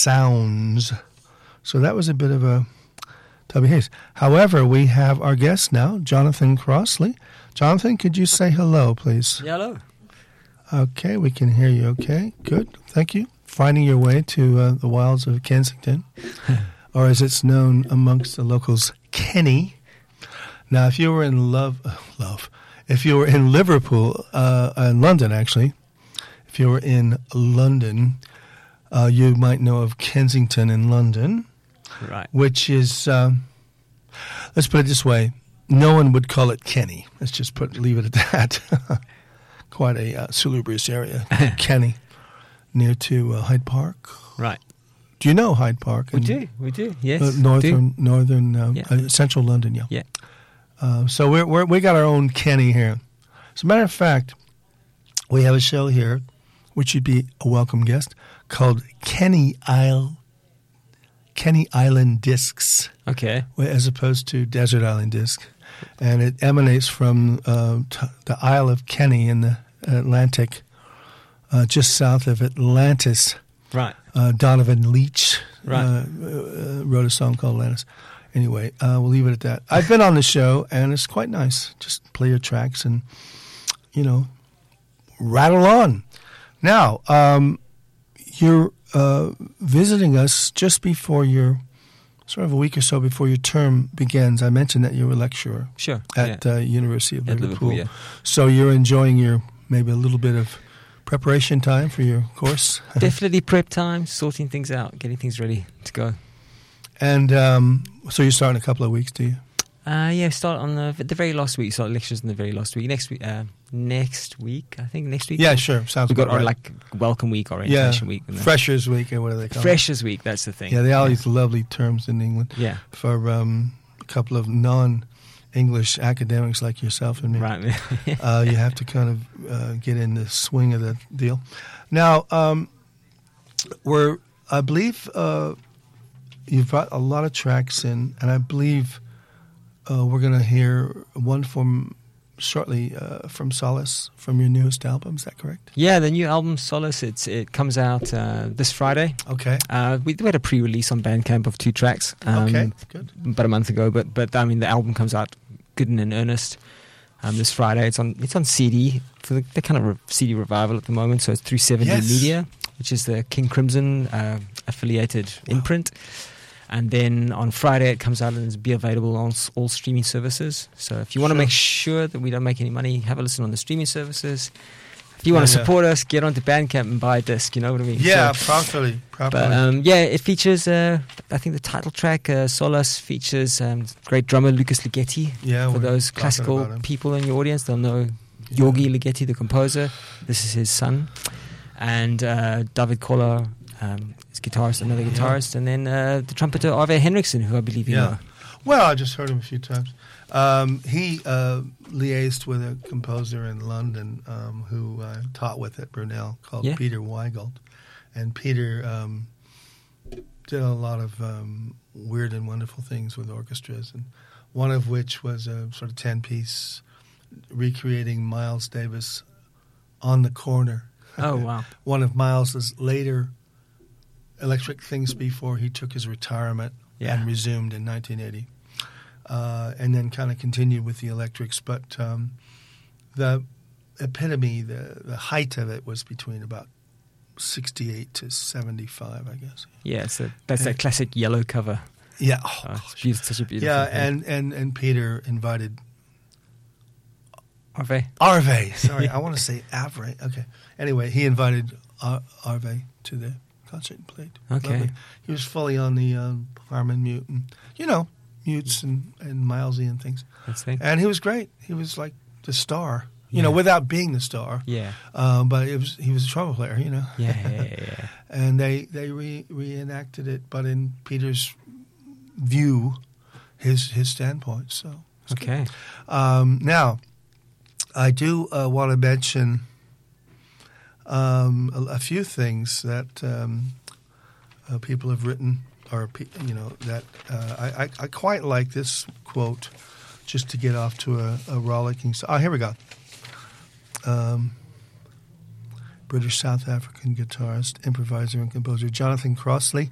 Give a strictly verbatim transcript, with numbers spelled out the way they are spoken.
sounds. So that was a bit of a Tubby Hayes. However, we have our guest now, Jonathan Crossley. Jonathan, could you say hello, please? Yeah, hello. Okay, we can hear you okay. Good, thank you. Finding your way to uh, the wilds of Kensington, or as it's known amongst the locals, Kenny. Now, if you were in love, uh, love, if you were in Liverpool, uh, in London actually, if you were in London, uh, you might know of Kensington in London, right? Which is, um, let's put it this way, no one would call it Kenny. Let's just put leave it at that. Quite a uh, salubrious area, Kenny, near to uh, Hyde Park. Right. Do you know Hyde Park? We do, we do, yes. Uh, northern, do. northern, uh, yeah. uh, central London, yeah. Yeah. Uh, so we're, we're, we got our own Kenny here. As a matter of fact, we have a show here, which would be a welcome guest, called Kenny Isle, Kenny Island Discs. Okay. As opposed to Desert Island Disc. And it emanates from uh, t- the Isle of Kenny in the Atlantic, uh, just south of Atlantis. Right. Uh, Donovan Leitch right. uh, uh, wrote a song called Atlantis. Anyway, uh, we'll leave it at that. I've been on the show, and it's quite nice. Just play your tracks and, you know, rattle on. Now, um, you're uh, visiting us just before your, sort of a week or so before your term begins. I mentioned that you're a lecturer sure, at yeah. uh, University of at Liverpool. Liverpool yeah. So you're enjoying your maybe a little bit of preparation time for your course? Definitely prep time, sorting things out, getting things ready to go. And um, so you start in a couple of weeks, do you? Uh, yeah, start on the the very last week. Start lectures in the very last week. Next week, uh, next week, I think next week. Yeah, sure. Sounds We've got about our right. like welcome week, orientation yeah. week, and Freshers week, or whatever they call Freshers it. week. That's the thing. Yeah, they all yeah. use lovely terms in England. Yeah. For um, a couple of non-English academics like yourself and me, right? uh, you have to kind of uh, get in the swing of the deal. Now, um, we're I believe. Uh, You've brought a lot of tracks in, and I believe uh, we're going to hear one from shortly uh, from Solace from your newest album. Is that correct? Yeah, the new album Solace. It's it comes out uh, this Friday. Okay. Uh, we, we had a pre-release on Bandcamp of two tracks. Um, okay, good. About a month ago, but but I mean the album comes out good and in earnest um, this Friday. It's on it's on C D for the, the kind of re- C D revival at the moment. So it's through seventy yes. Media, which is the King Crimson uh, affiliated wow. imprint. And then on Friday it comes out and it'll be available on all streaming services. So if you want sure. to make sure that we don't make any money, have a listen on the streaming services. If you want yeah, to yeah. support us, get onto Bandcamp and buy a disc. You know what I mean? Yeah, so, properly. properly. But um, yeah, it features, uh, I think the title track, uh, Solace, features um, great drummer Lucas Ligeti. Yeah, for those classical people in your audience, they'll know yeah. Yorgi Ligeti, the composer. This is his son. And uh, David Koller, um, his guitarist, another guitarist, yeah. and then uh, the trumpeter Arve Henriksen, who I believe you yeah. know. Well, I just heard him a few times. Um, he uh, liaised with a composer in London um, who I taught with at Brunel called yeah. Peter Weigelt. And Peter um, did a lot of um, weird and wonderful things with orchestras, and one of which was a sort of ten-piece recreating Miles Davis on the Corner. Oh, wow. One of Miles's later Electric Things before he took his retirement yeah. and resumed in nineteen eighty. Uh, and then kind of continued with the electrics. But um, the epitome, the, the height of it was between about sixty-eight to seventy-five, I guess. Yeah, so that's and, that classic yellow cover. Yeah. Oh, oh, it's beautiful, such a beautiful Yeah, thing. and, and, and Peter invited... Arve? Arve, sorry. I want to say Avre. Okay. Anyway, he invited Ar- Arve to the concert and played. Okay. Lovely. He was fully on the um, Harman mute and, you know, mutes and, and Milesy and things. That's the thing. And he was great. He was like the star, you yeah. know, without being the star. Yeah. Um, but it was he was a trumpet player, you know. Yeah, yeah, yeah. yeah. And they, they re- reenacted it, but in Peter's view, his his standpoint. So okay. Um, now, I do uh, want to mention um, a, a few things that um, uh, people have written, or you know that uh, I, I, I quite like this quote, just to get off to a, a rollicking. Oh, here we go. Um, British South African guitarist, improviser, and composer Jonathan Crossley